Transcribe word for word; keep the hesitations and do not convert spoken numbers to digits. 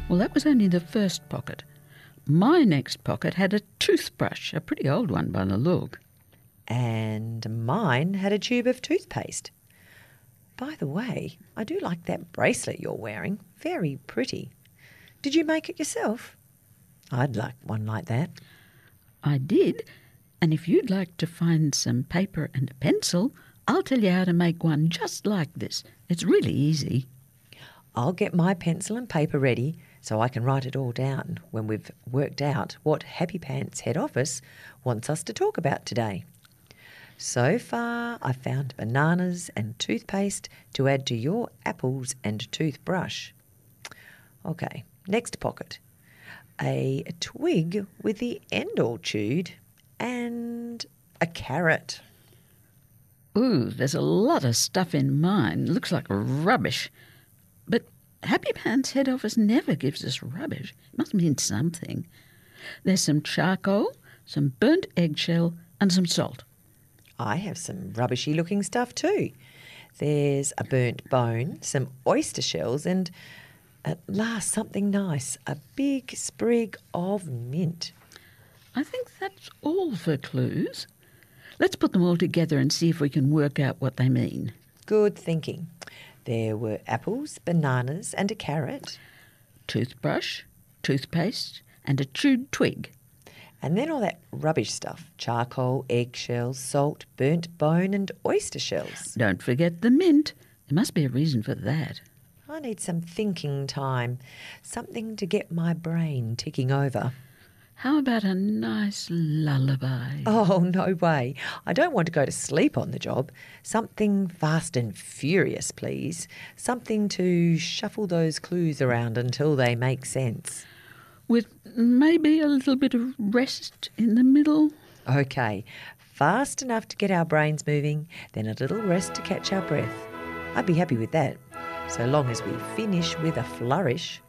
Well, that was only the first pocket. My next pocket had a toothbrush, a pretty old one by the look. And mine had a tube of toothpaste. By the way, I do like that bracelet you're wearing. Very pretty. Did you make it yourself? I'd like one like that. I did, and if you'd like to find some paper and a pencil, I'll tell you how to make one just like this. It's really easy. I'll get my pencil and paper ready so I can write it all down when we've worked out what Happy Pants head office wants us to talk about today. So far, I've found bananas and toothpaste to add to your apples and toothbrush. Okay, next pocket. A twig with the end all chewed and a carrot. Ooh, there's a lot of stuff in mine. Looks like rubbish. But Happy Pants head office never gives us rubbish. It must mean something. There's some charcoal, some burnt eggshell, and some salt. I have some rubbishy looking stuff too. There's a burnt bone, some oyster shells, and at last something nice, a big sprig of mint. I think that's all for clues. Let's put them all together and see if we can work out what they mean. Good thinking. There were apples, bananas, and a carrot. Toothbrush, toothpaste, and a chewed twig. And then all that rubbish stuff, charcoal, eggshells, salt, burnt bone and oyster shells. Don't forget the mint. There must be a reason for that. I need some thinking time, something to get my brain ticking over. How about a nice lullaby? Oh, no way. I don't want to go to sleep on the job. Something fast and furious, please. Something to shuffle those clues around until they make sense. With maybe a little bit of rest in the middle. Okay, fast enough to get our brains moving, then a little rest to catch our breath. I'd be happy with that, so long as we finish with a flourish.